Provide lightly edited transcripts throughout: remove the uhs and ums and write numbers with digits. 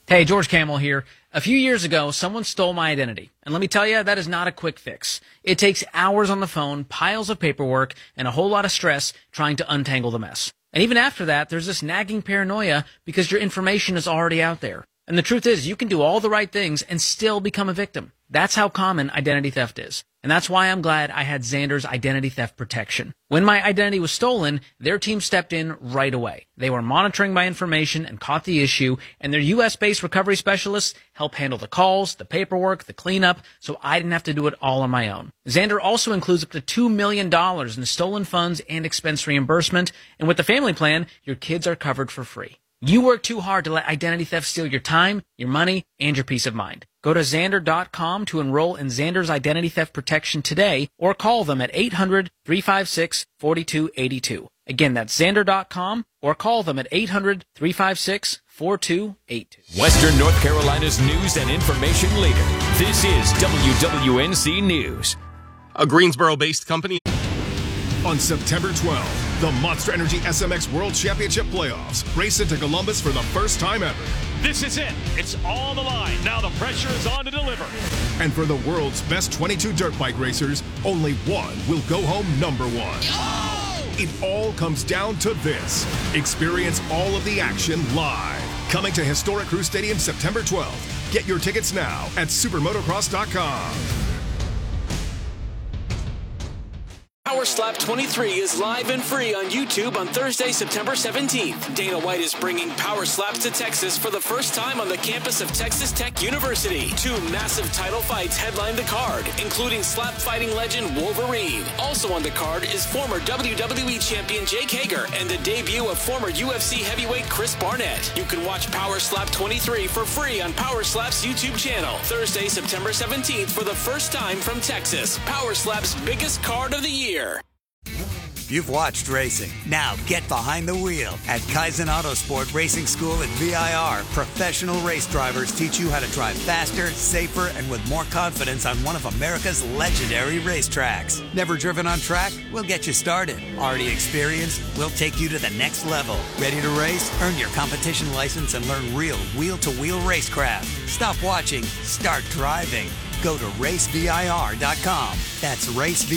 Hey, George Camel here. A few years ago, someone stole my identity. And let me tell you, that is not a quick fix. It takes hours on the phone, piles of paperwork, and a whole lot of stress trying to untangle the mess. And even after that, there's this nagging paranoia because your information is already out there. And the truth is, you can do all the right things and still become a victim. That's how common identity theft is. And that's why I'm glad I had Xander's identity theft protection. When my identity was stolen, their team stepped in right away. They were monitoring my information and caught the issue, and their U.S.-based recovery specialists helped handle the calls, the paperwork, the cleanup, so I didn't have to do it all on my own. Xander also includes up to $2 million in stolen funds and expense reimbursement, and with the family plan, your kids are covered for free. You work too hard to let identity theft steal your time, your money, and your peace of mind. Go to Xander.com to enroll in Xander's identity theft protection today, or call them at 800-356-4282. Again, that's Xander.com, or call them at 800-356-4282. Western North Carolina's news and information leader. This is WWNC News. A Greensboro-based company. On September 12th, the Monster Energy SMX World Championship Playoffs race into Columbus for the first time ever. This is it. It's on the line. Now the pressure is on to deliver. And for the world's best 22 dirt bike racers, only one will go home number one. Oh! It all comes down to this. Experience all of the action live. Coming to Historic Crew Stadium September 12th. Get your tickets now at supermotocross.com. Power Slap 23 is live and free on YouTube on Thursday, September 17th. Dana White is bringing Power Slaps to Texas for the first time on the campus of Texas Tech University. Two massive title fights headline the card, including slap fighting legend Wolverine. Also on the card is former WWE champion Jake Hager and the debut of former UFC heavyweight Chris Barnett. You can watch Power Slap 23 for free on Power Slap's YouTube channel. Thursday, September 17th for the first time from Texas. Power Slap's biggest card of the year. You've watched racing. Now get behind the wheel. At Kaizen Autosport Racing School at VIR, professional race drivers teach you how to drive faster, safer, and with more confidence on one of America's legendary racetracks. Never driven on track? We'll get you started. Already experienced? We'll take you to the next level. Ready to race? Earn your competition license and learn real wheel-to-wheel racecraft. Stop watching. Start driving. Go to racevir.com. That's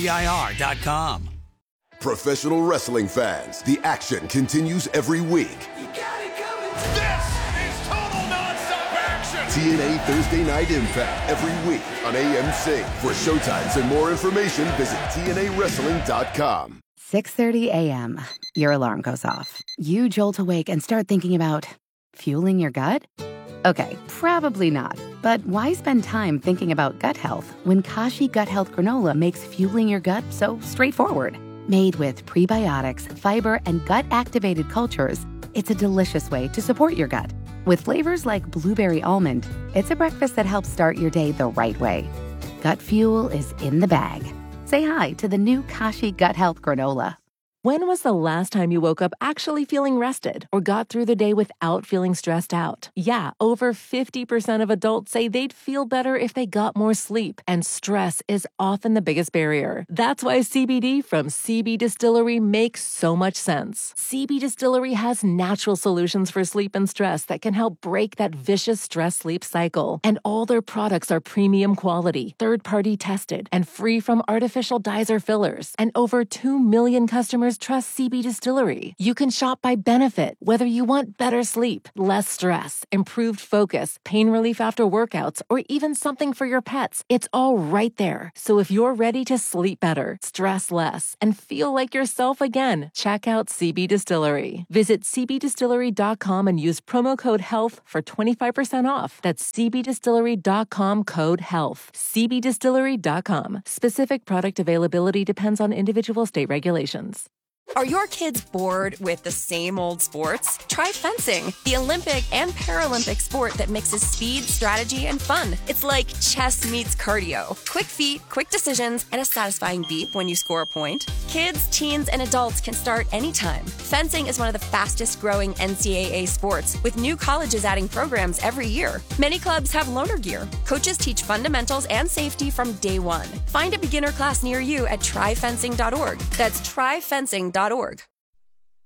racevir.com. Professional wrestling fans, the action continues every week. You got it coming. This is total nonstop action. TNA Thursday Night Impact every week on AMC. For showtimes and more information, visit TNAWrestling.com. 6:30 a.m. Your alarm goes off. You jolt awake and start thinking about fueling your gut? Okay, probably not. But why spend time thinking about gut health when Kashi Gut Health Granola makes fueling your gut so straightforward? Made with prebiotics, fiber, and gut-activated cultures, it's a delicious way to support your gut. With flavors like blueberry almond, it's a breakfast that helps start your day the right way. Gut fuel is in the bag. Say hi to the new Kashi Gut Health Granola. When was the last time you woke up actually feeling rested or got through the day without feeling stressed out? Yeah, over 50% of adults say they'd feel better if they got more sleep, and stress is often the biggest barrier. That's why CBD from CB Distillery makes so much sense. CB Distillery has natural solutions for sleep and stress that can help break that vicious stress-sleep cycle. And all their products are premium quality, third-party tested, and free from artificial dyes or fillers. And over 2 million customers trust CB Distillery. You can shop by benefit, whether you want better sleep, less stress, improved focus, pain relief after workouts, or even something for your pets. It's all right there. So if you're ready to sleep better, stress less, and feel like yourself again, check out CB Distillery. Visit cbdistillery.com and use promo code HEALTH for 25% off. That's cbdistillery.com code HEALTH. cbdistillery.com. Specific product availability depends on individual state regulations. Are your kids bored with the same old sports? Try fencing, the Olympic and Paralympic sport that mixes speed, strategy, and fun. It's like chess meets cardio. Quick feet, quick decisions, and a satisfying beep when you score a point. Kids, teens, and adults can start anytime. Fencing is one of the fastest growing NCAA sports, with new colleges adding programs every year. Many clubs have loaner gear. Coaches teach fundamentals and safety from day one. Find a beginner class near you at tryfencing.org. That's tryfencing.org.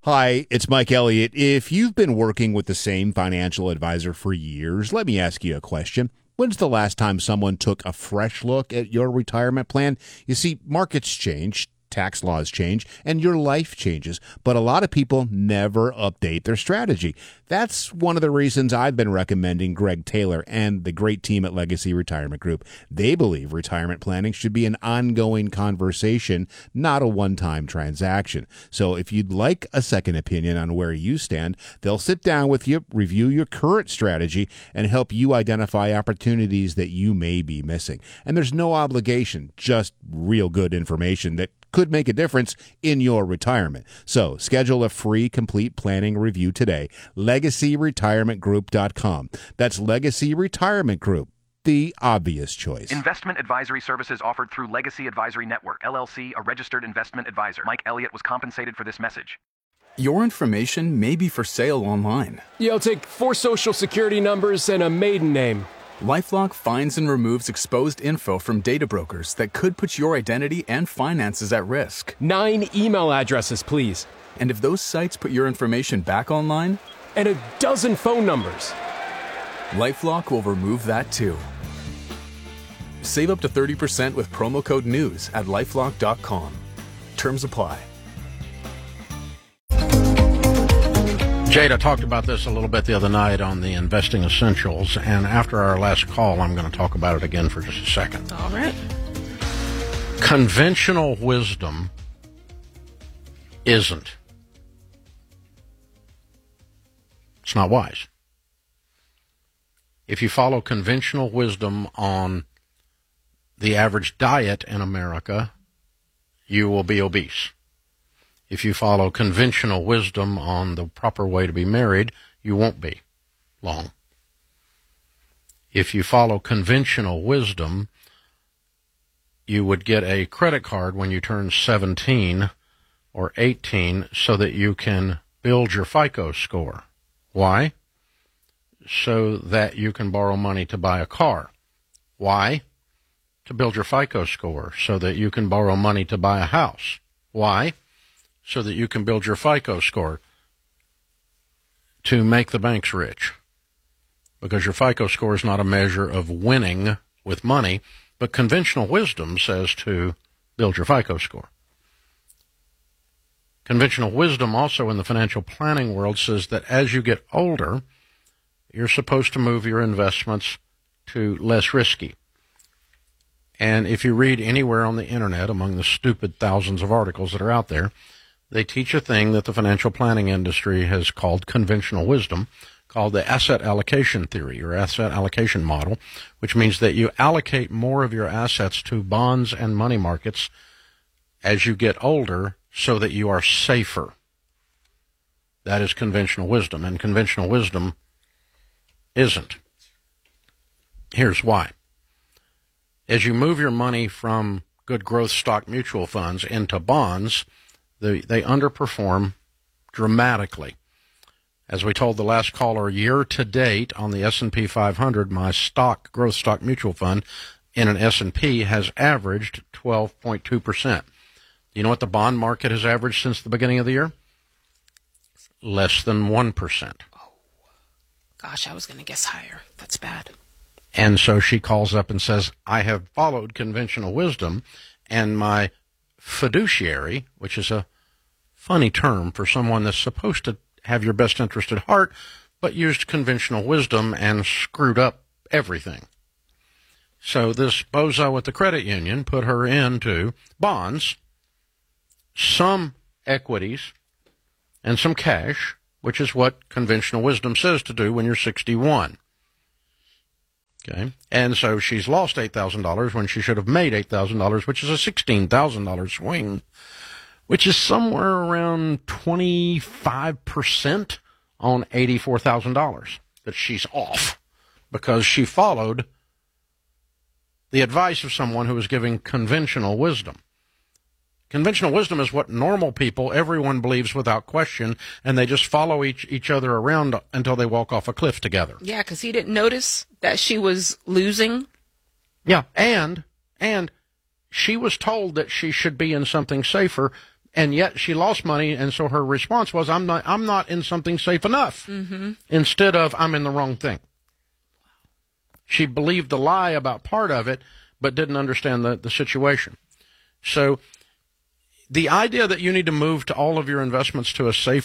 Hi, it's Mike Elliott. If you've been working with the same financial advisor for years, let me ask you a question. When's the last time someone took a fresh look at your retirement plan? You see, markets change, tax laws change, and your life changes, but a lot of people never update their strategy. That's one of the reasons I've been recommending Greg Taylor and the great team at Legacy Retirement Group. They believe retirement planning should be an ongoing conversation, not a one-time transaction. So if you'd like a second opinion on where you stand, they'll sit down with you, review your current strategy, and help you identify opportunities that you may be missing. And there's no obligation, just real good information that could make a difference in your retirement. So schedule a free complete planning review today. LegacyRetirementGroup.com. That's Legacy Retirement Group, the obvious choice. Investment advisory services offered through Legacy Advisory Network, LLC, a registered investment advisor. Mike Elliott was compensated for this message. Your information may be for sale online. Yeah, I'll take 4 social security numbers and a maiden name. LifeLock finds and removes exposed info from data brokers that could put your identity and finances at risk. 9 email addresses, please. And if those sites put your information back online? And a dozen phone numbers. LifeLock will remove that too. Save up to 30% with promo code NEWS at LifeLock.com. Terms apply. Jade, I talked about this a little bit the other night on the Investing Essentials, and after our last call, I'm going to talk about it again for just a second. All right. Conventional wisdom isn't. It's not wise. If you follow conventional wisdom on the average diet in America, you will be obese. If you follow conventional wisdom on the proper way to be married, you won't be long. If you follow conventional wisdom, you would get a credit card when you turn 17 or 18 so that you can build your FICO score. Why? So that you can borrow money to buy a car. Why? To build your FICO score so that you can borrow money to buy a house. Why? So that you can build your FICO score to make the banks rich. Because your FICO score is not a measure of winning with money, but conventional wisdom says to build your FICO score. Conventional wisdom also in the financial planning world says that as you get older, you're supposed to move your investments to less risky. And if you read anywhere on the internet, among the stupid thousands of articles that are out there, they teach a thing that the financial planning industry has called conventional wisdom, called the asset allocation theory or asset allocation model, which means that you allocate more of your assets to bonds and money markets as you get older so that you are safer. That is conventional wisdom, and conventional wisdom isn't. Here's why. As you move your money from good growth stock mutual funds into bonds, they underperform dramatically. As we told the last caller, year to date on the S&P 500, my growth stock mutual fund in an S&P has averaged 12.2%. You know what the bond market has averaged since the beginning of the year? Less than 1%. Oh, gosh, I was going to guess higher. That's bad. And so she calls up and says, I have followed conventional wisdom, and my fiduciary, which is a funny term for someone that's supposed to have your best interest at heart, but used conventional wisdom and screwed up everything. So this bozo at the credit union put her into bonds, some equities, and some cash, which is what conventional wisdom says to do when you're 61. Okay, and so she's lost $8,000 when she should have made $8,000, which is a $16,000 swing, which is somewhere around 25% on $84,000 that she's off because she followed the advice of someone who was giving conventional wisdom. Conventional wisdom is what normal people, everyone believes without question, and they just follow each other around until they walk off a cliff together. Yeah, because he didn't notice that she was losing. Yeah, and she was told that she should be in something safer And yet she lost money, and so her response was, I'm not in something safe enough, instead of I'm in the wrong thing. She believed the lie about part of it, but didn't understand the situation. So the idea that you need to move to all of your investments to a safe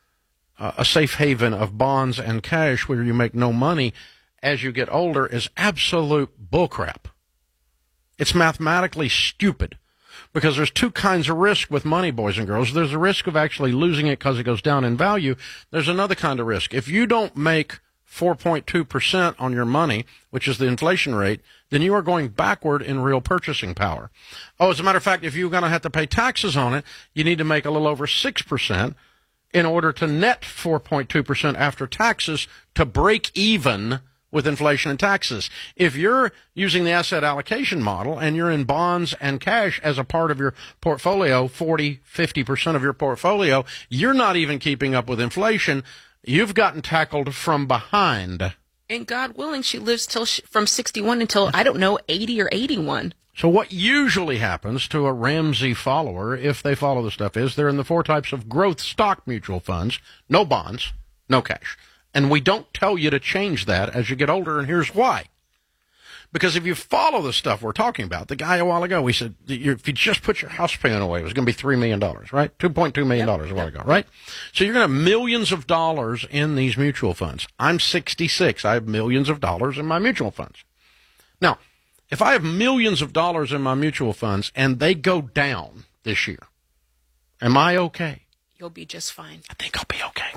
haven of bonds and cash where you make no money as you get older is absolute bullcrap. It's mathematically stupid. Because there's two kinds of risk with money, boys and girls. There's a risk of actually losing it because it goes down in value. There's another kind of risk. If you don't make 4.2% on your money, which is the inflation rate, then you are going backward in real purchasing power. Oh, as a matter of fact, if you're going to have to pay taxes on it, you need to make a little over 6% in order to net 4.2% after taxes to break even with inflation and taxes. If you're using the asset allocation model and you're in bonds and cash as a part of your portfolio, 40, 50% of your portfolio, you're not even keeping up with inflation. You've gotten tackled from behind. And God willing, she lives from 61 until, 80 or 81. So what usually happens to a Ramsey follower, if they follow the stuff, is they're in the 4 types of growth stock mutual funds, no bonds, no cash. And we don't tell you to change that as you get older, and here's why. Because if you follow the stuff we're talking about, the guy a while ago, we said, if you just put your house payment away, it was going to be $3 million, right? $2.2 million a while ago, right? So you're going to have millions of dollars in these mutual funds. I'm 66. I have millions of dollars in my mutual funds. Now, if I have millions of dollars in my mutual funds and they go down this year, am I okay? You'll be just fine. I think I'll be okay.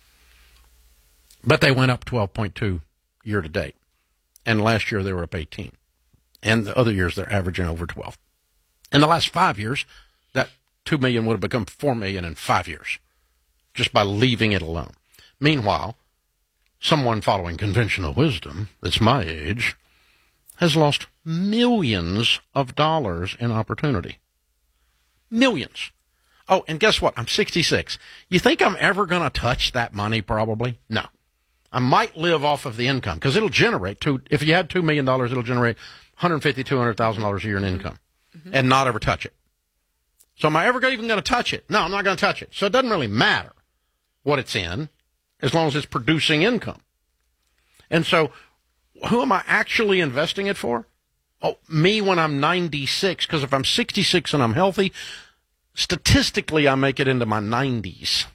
But they went up 12.2 year to date. And last year they were up 18. And the other years they're averaging over 12. In the last 5 years, that $2 million would have become $4 million in 5 years just by leaving it alone. Meanwhile, someone following conventional wisdom that's my age has lost millions of dollars in opportunity. Millions. Oh, and guess what? I'm 66. You think I'm ever going to touch that money? Probably. No. I might live off of the income because it'll generate if you had $2 million, it'll generate $150,000, $200,000 a year in income and not ever touch it. So am I ever even going to touch it? No, I'm not going to touch it. So it doesn't really matter what it's in as long as it's producing income. And so who am I actually investing it for? Oh, me when I'm 96, because if I'm 66 and I'm healthy, statistically I make it into my 90s.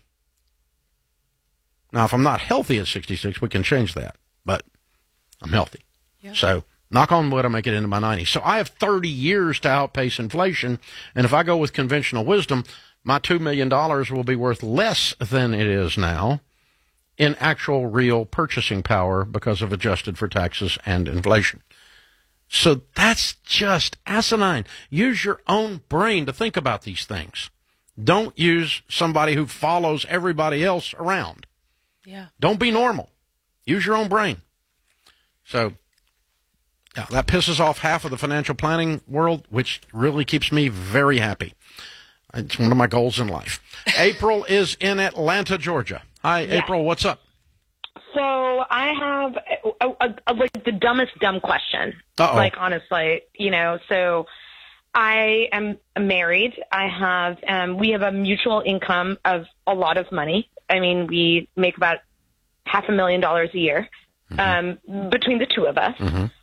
Now, if I'm not healthy at 66, we can change that, but I'm healthy. Yeah. So, knock on wood, I make it into my 90s. So, I have 30 years to outpace inflation, and if I go with conventional wisdom, my $2 million will be worth less than it is now in actual real purchasing power because of adjusted for taxes and inflation. So, that's just asinine. Use your own brain to think about these things. Don't use somebody who follows everybody else around. Yeah. Don't be normal. Use your own brain. So that pisses off half of the financial planning world, which really keeps me very happy. It's one of my goals in life. April is in Atlanta, Georgia. Hi, yeah. April. What's up? So I have like the dumbest dumb question. Uh-oh. Like, honestly, so I am married. I have, we have a mutual income of a lot of money. I mean, we make about $500,000 a year, between the two of us.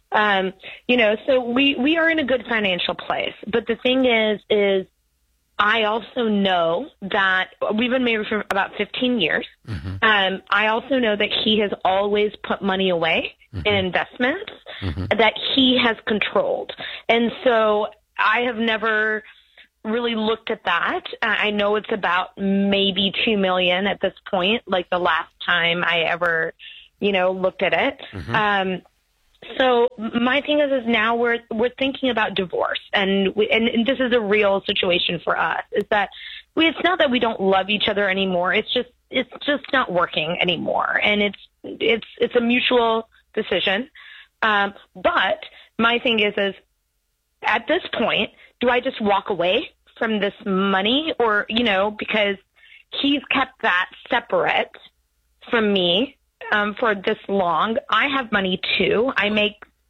So we are in a good financial place. But the thing is I also know that we've been married for about 15 years. I also know that he has always put money away in investments that he has controlled. And so I have never really looked at that. I know it's about maybe $2 million at this point, like the last time I ever, looked at it. So my thing is now we're thinking about divorce, and this is a real situation for us. Is that it's not that we don't love each other anymore. It's just not working anymore, and it's a mutual decision. But my thing is at this point, do I just walk away from this money, or because he's kept that separate from me for this long? I have money too. I make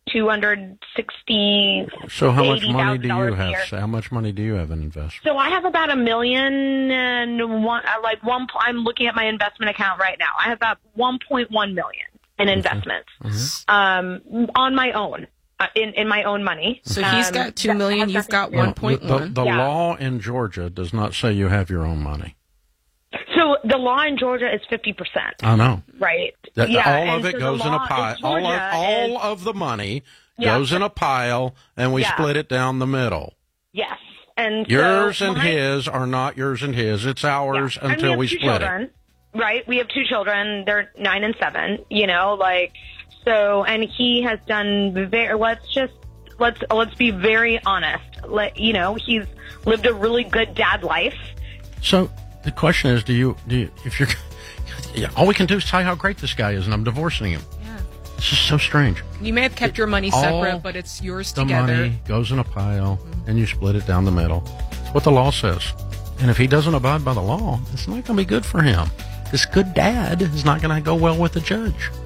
$260,000. So how much money do you $80,000 a have? year. So how much money do you have in investment? So I have about $1 million and one. I'm looking at my investment account right now. I have about $1.1 million in investments on my own. In my own money. So he's got $2 million, you've got 1.1. The law in Georgia does not say you have your own money. So the law in Georgia is 50%. I know. Right. All of it goes in a pile. All of the money goes in a pile, and we split it down the middle. Yes. And yours and his are not yours and his. It's ours until we split it. Right. We have 2 children. They're 9 and 7. You know, like. So, and he has done let's be very honest. He's lived a really good dad life. So the question is, do you if you're, all we can do is tell you how great this guy is, and I'm divorcing him. Yeah. This is so strange. You may have kept your money separate, but it's yours together. The money goes in a pile, and you split it down the middle. That's what the law says. And if he doesn't abide by the law, it's not going to be good for him. This good dad is not going to go well with the judge.